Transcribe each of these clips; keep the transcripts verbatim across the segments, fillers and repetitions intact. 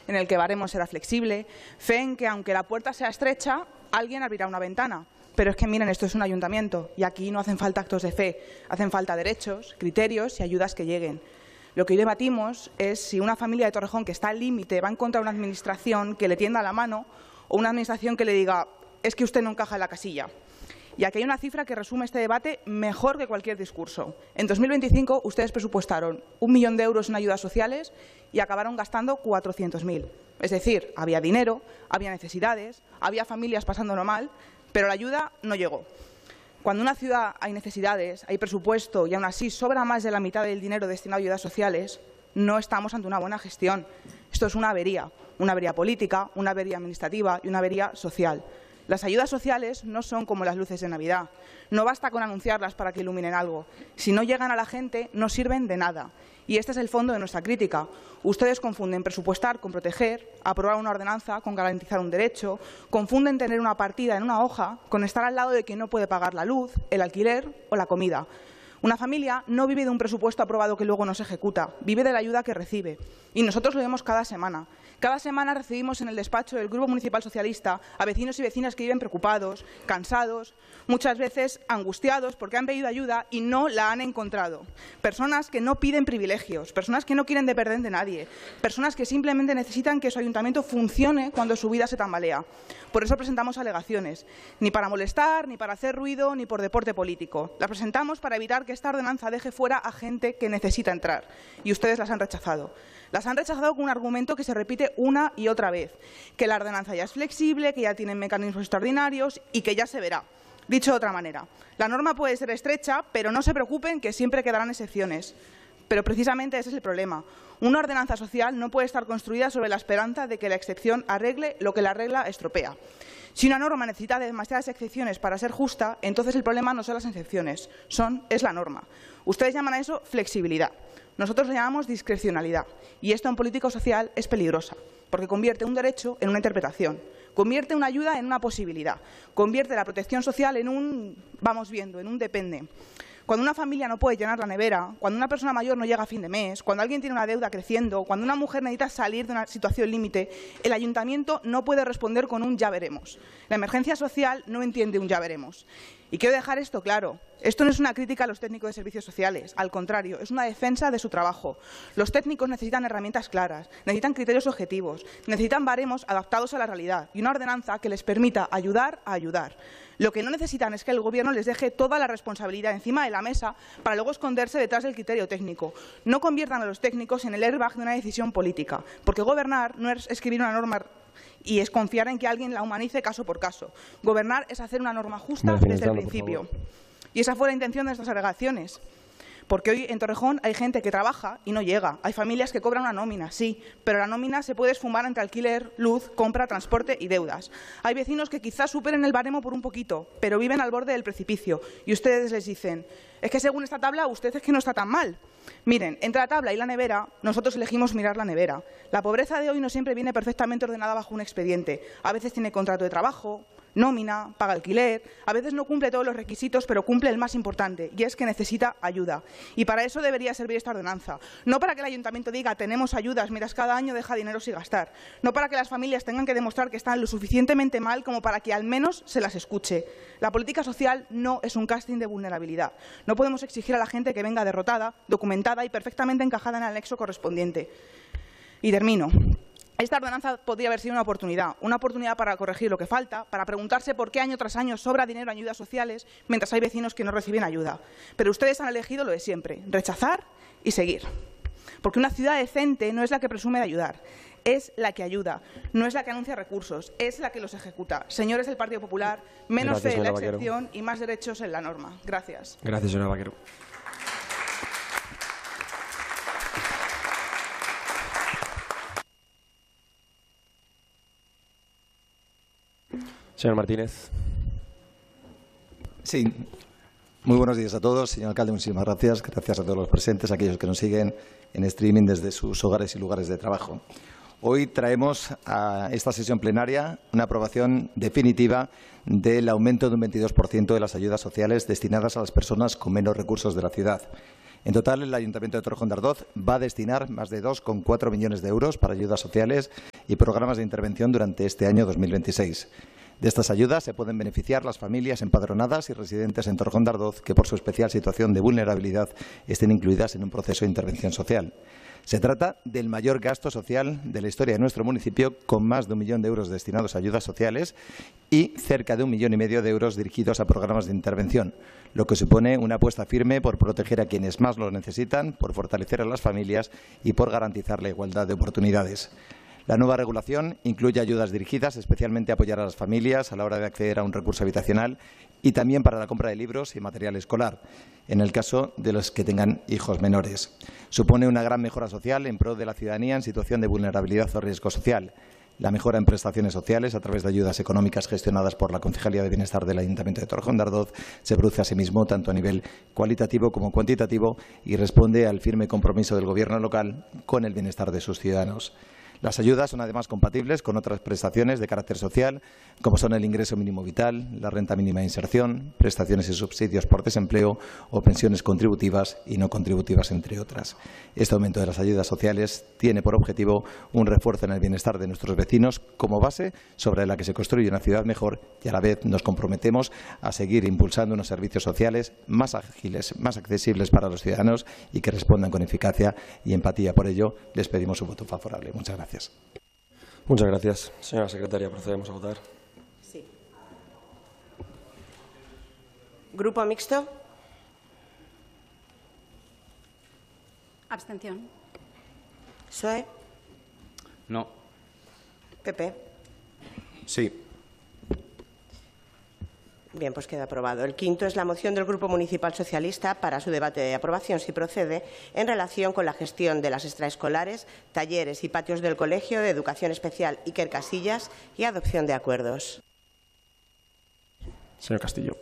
en el que el baremo será flexible, fe en que, aunque la puerta sea estrecha, alguien abrirá una ventana. Pero es que, miren, esto es un ayuntamiento y aquí no hacen falta actos de fe, hacen falta derechos, criterios y ayudas que lleguen. Lo que hoy debatimos es si una familia de Torrejón que está al límite va a encontrar una administración que le tienda la mano o una administración que le diga es que usted no encaja en la casilla. Y aquí hay una cifra que resume este debate mejor que cualquier discurso. En dos mil veinticinco ustedes presupuestaron un millón de euros en ayudas sociales y acabaron gastando cuatrocientos mil. Es decir, había dinero, había necesidades, había familias pasándolo mal, pero la ayuda no llegó. Cuando en una ciudad hay necesidades, hay presupuesto y aún así sobra más de la mitad del dinero destinado a ayudas sociales, no estamos ante una buena gestión. Esto es una avería, una avería política, una avería administrativa y una avería social. Las ayudas sociales no son como las luces de Navidad. No basta con anunciarlas para que iluminen algo. Si no llegan a la gente, no sirven de nada. Y este es el fondo de nuestra crítica. Ustedes confunden presupuestar con proteger, aprobar una ordenanza con garantizar un derecho, confunden tener una partida en una hoja con estar al lado de quien no puede pagar la luz, el alquiler o la comida. Una familia no vive de un presupuesto aprobado que luego no se ejecuta, vive de la ayuda que recibe. Y nosotros lo vemos cada semana. Cada semana recibimos en el despacho del Grupo Municipal Socialista a vecinos y vecinas que viven preocupados, cansados, muchas veces angustiados porque han pedido ayuda y no la han encontrado. Personas que no piden privilegios, personas que no quieren depender de nadie, personas que simplemente necesitan que su ayuntamiento funcione cuando su vida se tambalea. Por eso presentamos alegaciones, ni para molestar, ni para hacer ruido, ni por deporte político. Las presentamos para evitar que esta ordenanza deje fuera a gente que necesita entrar. Y ustedes las han rechazado. Las han rechazado con un argumento que se repite una y otra vez, que la ordenanza ya es flexible, que ya tienen mecanismos extraordinarios y que ya se verá. Dicho de otra manera, la norma puede ser estrecha, pero no se preocupen que siempre quedarán excepciones. Pero precisamente ese es el problema. Una ordenanza social no puede estar construida sobre la esperanza de que la excepción arregle lo que la regla estropea. Si una norma necesita de demasiadas excepciones para ser justa, entonces el problema no son las excepciones, son, es la norma. Ustedes llaman a eso flexibilidad. Nosotros lo llamamos discrecionalidad. Y esto en política social es peligrosa, porque convierte un derecho en una interpretación, convierte una ayuda en una posibilidad, convierte la protección social en un vamos viendo, en un depende. Cuando una familia no puede llenar la nevera, cuando una persona mayor no llega a fin de mes, cuando alguien tiene una deuda creciendo, cuando una mujer necesita salir de una situación límite, el ayuntamiento no puede responder con un ya veremos. La emergencia social no entiende un ya veremos. Y quiero dejar esto claro. Esto no es una crítica a los técnicos de servicios sociales. Al contrario, es una defensa de su trabajo. Los técnicos necesitan herramientas claras, necesitan criterios objetivos, necesitan baremos adaptados a la realidad y una ordenanza que les permita ayudar a ayudar. Lo que no necesitan es que el Gobierno les deje toda la responsabilidad encima de la mesa para luego esconderse detrás del criterio técnico. No conviertan a los técnicos en el airbag de una decisión política, porque gobernar no es escribir una norma y es confiar en que alguien la humanice caso por caso. Gobernar es hacer una norma justa desde el principio. Y esa fue la intención de estas alegaciones. Porque hoy en Torrejón hay gente que trabaja y no llega. Hay familias que cobran una nómina, sí, pero la nómina se puede esfumar entre alquiler, luz, compra, transporte y deudas. Hay vecinos que quizás superen el baremo por un poquito, pero viven al borde del precipicio. Y ustedes les dicen, es que según esta tabla, usted es que no está tan mal. Miren, entre la tabla y la nevera, nosotros elegimos mirar la nevera. La pobreza de hoy no siempre viene perfectamente ordenada bajo un expediente. A veces tiene contrato de trabajo, nómina, paga alquiler, a veces no cumple todos los requisitos, pero cumple el más importante, y es que necesita ayuda. Y para eso debería servir esta ordenanza. No para que el ayuntamiento diga, tenemos ayudas, miras, cada año deja dinero sin gastar. No para que las familias tengan que demostrar que están lo suficientemente mal como para que al menos se las escuche. La política social no es un casting de vulnerabilidad. No podemos exigir a la gente que venga derrotada, documentada y perfectamente encajada en el anexo correspondiente. Y termino. Esta ordenanza podría haber sido una oportunidad, una oportunidad para corregir lo que falta, para preguntarse por qué año tras año sobra dinero en ayudas sociales mientras hay vecinos que no reciben ayuda. Pero ustedes han elegido lo de siempre, rechazar y seguir. Porque una ciudad decente no es la que presume de ayudar, es la que ayuda, no es la que anuncia recursos, es la que los ejecuta. Señores del Partido Popular, menos fe en la excepción y más derechos en la norma. Gracias. Gracias, señora Vaquero. Señor Martínez. Sí. Muy buenos días a todos. Señor alcalde, muchísimas gracias. Gracias a todos los presentes, a aquellos que nos siguen en streaming desde sus hogares y lugares de trabajo. Hoy traemos a esta sesión plenaria una aprobación definitiva del aumento de un veintidós por ciento de las ayudas sociales destinadas a las personas con menos recursos de la ciudad. En total, el Ayuntamiento de Torrejón de Ardoz va a destinar más de dos coma cuatro millones de euros para ayudas sociales y programas de intervención durante este año dos mil veintiséis. De estas ayudas se pueden beneficiar las familias empadronadas y residentes en Torrejón de Ardoz que, por su especial situación de vulnerabilidad, estén incluidas en un proceso de intervención social. Se trata del mayor gasto social de la historia de nuestro municipio, con más de un millón de euros destinados a ayudas sociales y cerca de un millón y medio de euros dirigidos a programas de intervención, lo que supone una apuesta firme por proteger a quienes más lo necesitan, por fortalecer a las familias y por garantizar la igualdad de oportunidades. La nueva regulación incluye ayudas dirigidas especialmente a apoyar a las familias a la hora de acceder a un recurso habitacional y también para la compra de libros y material escolar, en el caso de los que tengan hijos menores. Supone una gran mejora social en pro de la ciudadanía en situación de vulnerabilidad o riesgo social. La mejora en prestaciones sociales a través de ayudas económicas gestionadas por la Concejalía de Bienestar del Ayuntamiento de Torrejón de Ardoz se produce asimismo tanto a nivel cualitativo como cuantitativo y responde al firme compromiso del Gobierno local con el bienestar de sus ciudadanos. Las ayudas son además compatibles con otras prestaciones de carácter social, como son el ingreso mínimo vital, la renta mínima de inserción, prestaciones y subsidios por desempleo o pensiones contributivas y no contributivas, entre otras. Este aumento de las ayudas sociales tiene por objetivo un refuerzo en el bienestar de nuestros vecinos como base sobre la que se construye una ciudad mejor y a la vez nos comprometemos a seguir impulsando unos servicios sociales más ágiles, más accesibles para los ciudadanos y que respondan con eficacia y empatía. Por ello, les pedimos su voto favorable. Muchas gracias. Muchas gracias. Señora secretaria, procedemos a votar. Sí. ¿Grupo mixto? Abstención. P S O E. No. P P. Sí. Bien, pues queda aprobado. El quinto es la moción del Grupo Municipal Socialista para su debate de aprobación, si procede, en relación con la gestión de las extraescolares, talleres y patios del Colegio de Educación Especial Iker Casillas y adopción de acuerdos. Señor Castillo.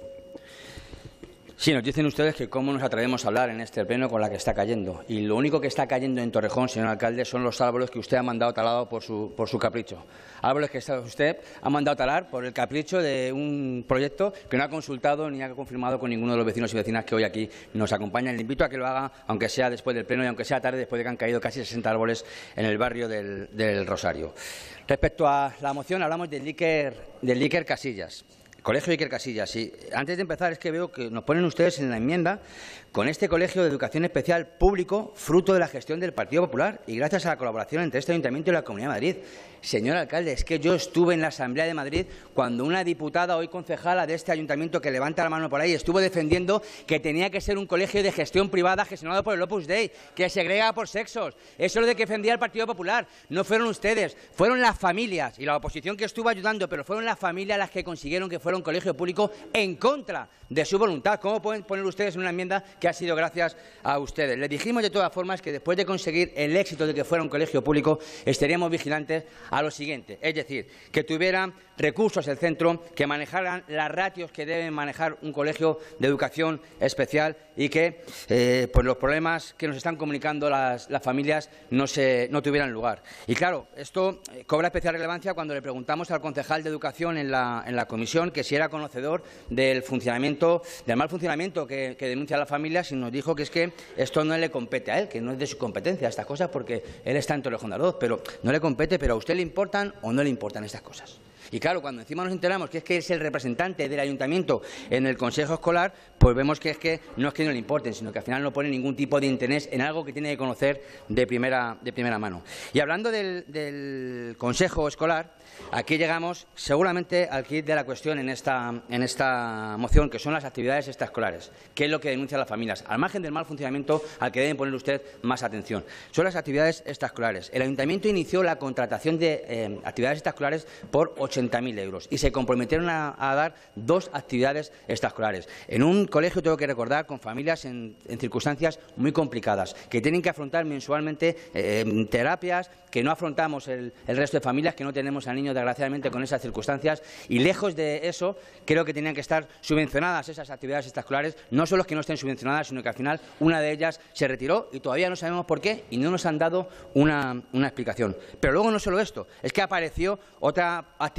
Sí, nos dicen ustedes que cómo nos atrevemos a hablar en este pleno con la que está cayendo. Y lo único que está cayendo en Torrejón, señor alcalde, son los árboles que usted ha mandado talados por su, por su capricho. Árboles que usted ha mandado talar por el capricho de un proyecto que no ha consultado ni ha confirmado con ninguno de los vecinos y vecinas que hoy aquí nos acompañan. Le invito a que lo haga, aunque sea después del pleno y aunque sea tarde, después de que han caído casi sesenta árboles en el barrio del, del Rosario. Respecto a la moción, hablamos del Iker, del Iker Casillas. Colegio Iker Casillas. Y antes de empezar, es que veo que nos ponen ustedes en la enmienda con este colegio de educación especial público, fruto de la gestión del Partido Popular y gracias a la colaboración entre este Ayuntamiento y la Comunidad de Madrid. Señor alcalde, es que yo estuve en la Asamblea de Madrid cuando una diputada, hoy concejala de este Ayuntamiento, que levanta la mano por ahí, estuvo defendiendo que tenía que ser un colegio de gestión privada gestionado por el Opus Dei, que segrega por sexos. Eso es lo de que defendía el Partido Popular. No fueron ustedes, fueron las familias y la oposición que estuvo ayudando, pero fueron las familias las que consiguieron que fuera un colegio público en contra de su voluntad. ¿Cómo pueden poner ustedes en una enmienda que ha sido gracias a ustedes? Les dijimos de todas formas que después de conseguir el éxito de que fuera un colegio público, estaríamos vigilantes a lo siguiente, es decir, que tuviera recursos el centro, que manejaran las ratios que deben manejar un colegio de educación especial y que eh, pues los problemas que nos están comunicando las, las familias no, se, no tuvieran lugar. Y claro, esto cobra especial relevancia cuando le preguntamos al concejal de Educación en la, en la comisión que si era conocedor del funcionamiento, del mal funcionamiento que, que denuncia a las familias, y nos dijo que es que esto no le compete a él, que no es de su competencia estas cosas, porque él está en Torrejón de Ardoz, pero no le compete, pero a usted le importan o no le importan estas cosas. Y claro, cuando encima nos enteramos que es que es el representante del ayuntamiento en el consejo escolar, pues vemos que es que no es que no le importen, sino que al final no pone ningún tipo de interés en algo que tiene que conocer de primera, de primera mano. Y hablando del, del consejo escolar, aquí llegamos seguramente al kit de la cuestión en esta, en esta moción, que son las actividades extraescolares, que es lo que denuncian las familias, al margen del mal funcionamiento al que deben poner usted más atención. Son las actividades extraescolares. El ayuntamiento inició la contratación de eh, actividades extraescolares por ochenta mil euros y se comprometieron a, a dar dos actividades extraescolares. En un colegio, tengo que recordar, con familias en, en circunstancias muy complicadas, que tienen que afrontar mensualmente eh, terapias que no afrontamos el, el resto de familias, que no tenemos a niños desgraciadamente con esas circunstancias, y lejos de eso creo que tenían que estar subvencionadas esas actividades extraescolares. No solo que no estén subvencionadas, sino que al final una de ellas se retiró y todavía no sabemos por qué y no nos han dado una, una explicación. Pero luego no solo esto, es que apareció otra actividad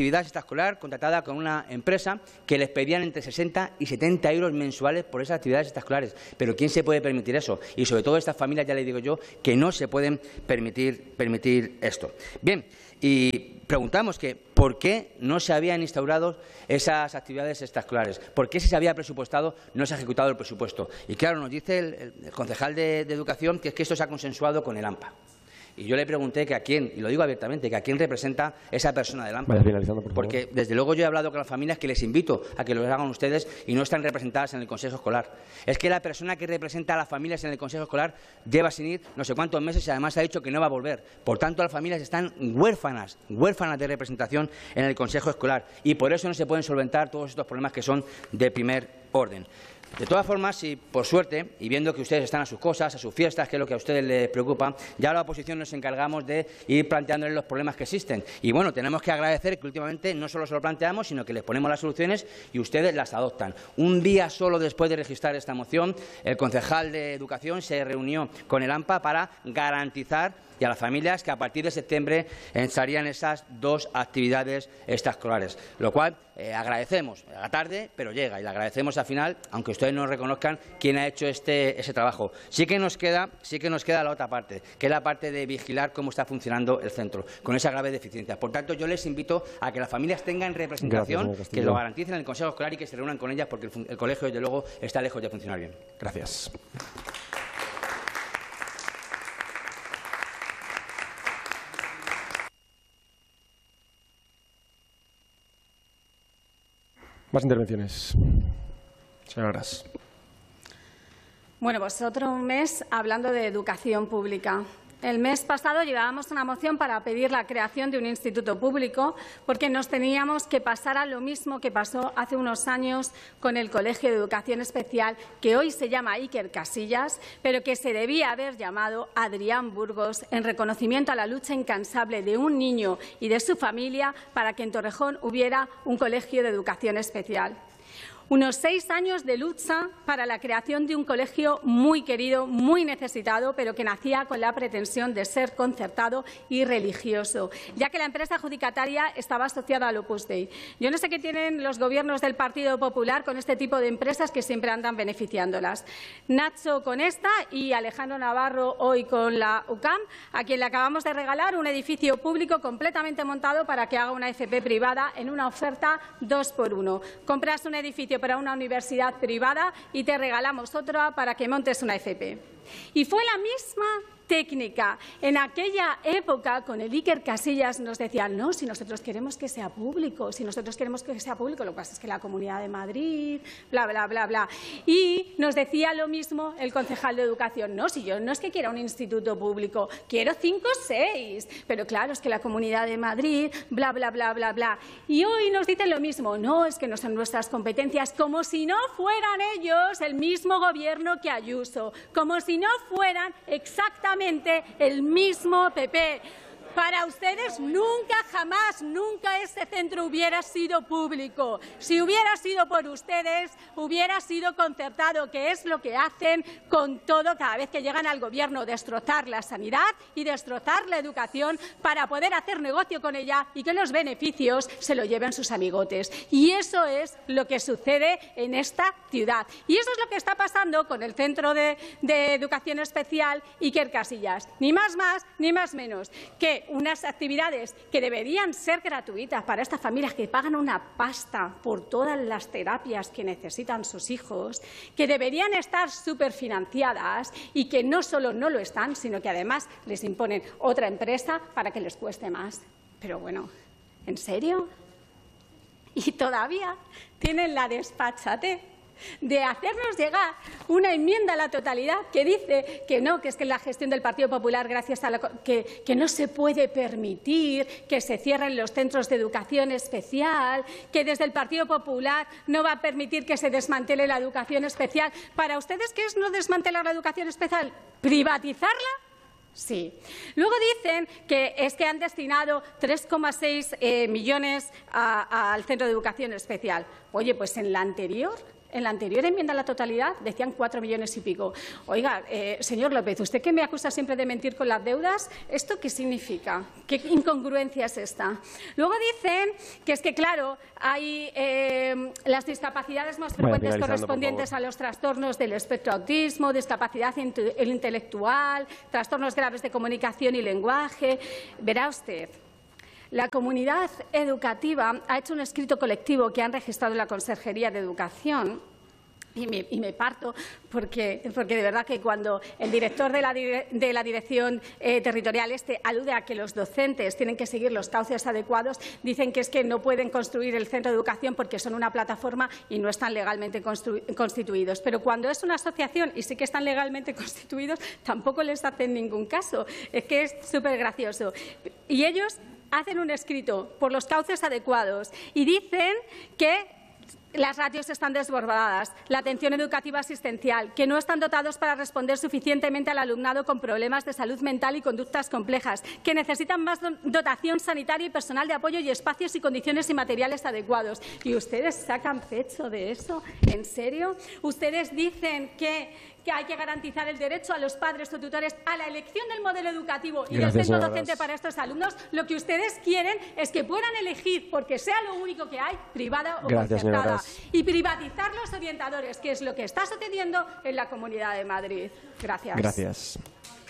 actividad extraescolar contratada con una empresa que les pedían entre sesenta y setenta euros mensuales por esas actividades extraescolares. Pero ¿quién se puede permitir eso? Y sobre todo estas familias, ya les digo yo, que no se pueden permitir, permitir esto. Bien, y preguntamos que ¿por qué no se habían instaurado esas actividades extraescolares? ¿Por qué si se había presupuestado no se ha ejecutado el presupuesto? Y claro, nos dice el, el, el concejal de, de Educación que es que esto se ha consensuado con el AMPA. Y yo le pregunté que a quién, y lo digo abiertamente, que a quién representa esa persona del AMPA. Vaya finalizando, por favor. Porque desde luego yo he hablado con las familias que les invito a que lo hagan ustedes y no están representadas en el Consejo Escolar. Es que la persona que representa a las familias en el Consejo Escolar lleva sin ir no sé cuántos meses y además ha dicho que no va a volver. Por tanto, las familias están huérfanas, huérfanas de representación en el Consejo Escolar y por eso no se pueden solventar todos estos problemas que son de primer orden. De todas formas, y por suerte, y viendo que ustedes están a sus cosas, a sus fiestas, que es lo que a ustedes les preocupa, ya la oposición nos encargamos de ir planteándoles los problemas que existen. Y bueno, tenemos que agradecer que últimamente no solo se lo planteamos, sino que les ponemos las soluciones y ustedes las adoptan. Un día solo después de registrar esta moción, el concejal de Educación se reunió con el AMPA para garantizar y a las familias que a partir de septiembre estarían esas dos actividades extraescolares, lo cual eh, agradecemos a la tarde, pero llega, y le agradecemos al final, aunque ustedes no reconozcan quién ha hecho este, ese trabajo. Sí que nos queda, sí que nos queda la otra parte, que es la parte de vigilar cómo está funcionando el centro, con esa grave deficiencia. Por tanto, yo les invito a que las familias tengan representación, Gracias, que lo garanticen en el Consejo Escolar y que se reúnan con ellas, porque el, el colegio, desde luego, está lejos de funcionar bien. Gracias. Más intervenciones. Señora Gras. Bueno, pues otro mes hablando de educación pública. El mes pasado llevábamos una moción para pedir la creación de un instituto público porque nos teníamos que pasar a lo mismo que pasó hace unos años con el Colegio de Educación Especial, que hoy se llama Iker Casillas, pero que se debía haber llamado Adrián Burgos en reconocimiento a la lucha incansable de un niño y de su familia para que en Torrejón hubiera un colegio de educación especial. Unos seis años de lucha para la creación de un colegio muy querido, muy necesitado, pero que nacía con la pretensión de ser concertado y religioso, ya que la empresa adjudicataria estaba asociada al Opus Dei. Yo no sé qué tienen los gobiernos del Partido Popular con este tipo de empresas que siempre andan beneficiándolas. Nacho con esta y Alejandro Navarro hoy con la U C A M, a quien le acabamos de regalar un edificio público completamente montado para que haga una F P privada en una oferta dos por uno. Compras un edificio para una universidad privada y te regalamos otra para que montes una F P. Y fue la misma técnica. En aquella época, con el Iker Casillas, nos decían, no, si nosotros queremos que sea público, si nosotros queremos que sea público, lo que pasa es que la Comunidad de Madrid, bla, bla, bla, bla. Y nos decía lo mismo el concejal de Educación, no, si yo no es que quiera un instituto público, quiero cinco o seis, pero claro, es que la Comunidad de Madrid, bla, bla, bla, bla, bla. Y hoy nos dicen lo mismo, no, es que no son nuestras competencias, como si no fueran ellos el mismo gobierno que Ayuso, como si no fueran exactamente el mismo P P. Para ustedes nunca, jamás, nunca este centro hubiera sido público. Si hubiera sido por ustedes, hubiera sido concertado, que es lo que hacen con todo cada vez que llegan al Gobierno, destrozar la sanidad y destrozar la educación para poder hacer negocio con ella y que los beneficios se lo lleven sus amigotes. Y eso es lo que sucede en esta ciudad. Y eso es lo que está pasando con el Centro de, de Educación Especial Iker Casillas. Ni más más, ni más menos que unas actividades que deberían ser gratuitas para estas familias que pagan una pasta por todas las terapias que necesitan sus hijos, que deberían estar superfinanciadas y que no solo no lo están, sino que además les imponen otra empresa para que les cueste más. Pero bueno, ¿en serio? Y todavía tienen la desfachatez de hacernos llegar una enmienda a la totalidad que dice que no, que es que la gestión del Partido Popular, gracias a la que, que no se puede permitir que se cierren los centros de educación especial, que desde el Partido Popular no va a permitir que se desmantele la educación especial. ¿Para ustedes qué es no desmantelar la educación especial? ¿Privatizarla? Sí. Luego dicen que es que han destinado tres coma seis eh, millones a, a, al Centro de Educación Especial. Oye, pues en la anterior En la anterior enmienda a la totalidad decían cuatro millones y pico. Oiga, eh, señor López, usted que me acusa siempre de mentir con las deudas, ¿esto qué significa? ¿Qué incongruencia es esta? Luego dicen que es que, claro, hay eh, las discapacidades más frecuentes correspondientes a los trastornos del espectro autismo, discapacidad intelectual, trastornos graves de comunicación y lenguaje. Verá usted. La comunidad educativa ha hecho un escrito colectivo que han registrado en la Consejería de Educación y me, y me parto porque, porque de verdad que cuando el director de la, de la Dirección eh, Territorial este alude a que los docentes tienen que seguir los cauces adecuados, dicen que es que no pueden construir el centro de educación porque son una plataforma y no están legalmente constituidos. Pero cuando es una asociación y sí que están legalmente constituidos, tampoco les hacen ningún caso. Es que es súper gracioso. Y ellos hacen un escrito por los cauces adecuados y dicen que las ratios están desbordadas, la atención educativa asistencial, que no están dotados para responder suficientemente al alumnado con problemas de salud mental y conductas complejas, que necesitan más dotación sanitaria y personal de apoyo y espacios y condiciones y materiales adecuados. ¿Y ustedes sacan pecho de eso? ¿En serio? ¿Ustedes dicen que que hay que garantizar el derecho a los padres o tutores a la elección del modelo educativo y Gracias, del centro docente para estos alumnos? Lo que ustedes quieren es que puedan elegir, porque sea lo único que hay, privada o Gracias, concertada, y privatizar los orientadores, que es lo que está sucediendo en la Comunidad de Madrid. Gracias. Gracias.